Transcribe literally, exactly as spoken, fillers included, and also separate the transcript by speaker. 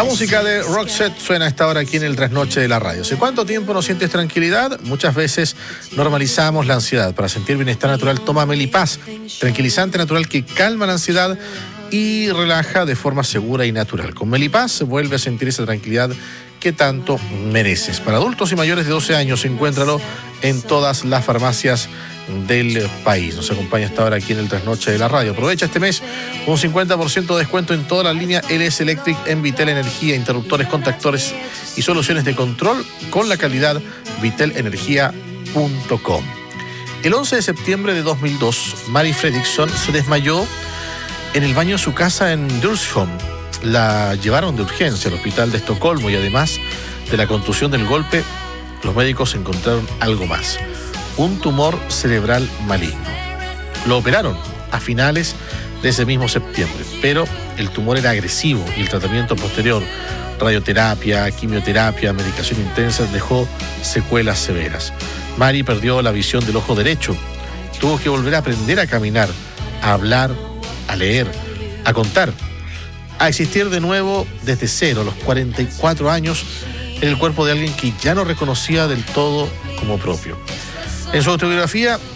Speaker 1: La música de Roxette suena a esta hora aquí en el Trasnoche de la radio. ¿Hace cuánto tiempo no sientes tranquilidad? Muchas veces normalizamos la ansiedad. Para sentir bienestar natural, toma Melipaz, tranquilizante natural que calma la ansiedad y relaja de forma segura y natural. Con Melipaz vuelve a sentir esa tranquilidad que tanto mereces. Para adultos y mayores de doce años, encuéntralo en todas las farmacias del país. Nos acompaña hasta ahora aquí en el Trasnoche de la radio. Aprovecha este mes un cincuenta por ciento de descuento en toda la línea L S Electric en Vitel Energía, interruptores, contactores y soluciones de control con la calidad vitel energía punto com. El once de septiembre de dos mil dos, Mari Fredriksson se desmayó en el baño de su casa en Djursholm. La llevaron de urgencia al hospital de Estocolmo y además de la contusión del golpe, los médicos encontraron algo más: un tumor cerebral maligno. Lo operaron a finales de ese mismo septiembre, pero el tumor era agresivo y el tratamiento posterior, radioterapia, quimioterapia, medicación intensa, dejó secuelas severas. Mari perdió la visión del ojo derecho, tuvo que volver a aprender a caminar, a hablar, a leer, a contar, a existir de nuevo desde cero, a los cuarenta y cuatro años, en el cuerpo de alguien que ya no reconocía del todo como propio. En su autobiografía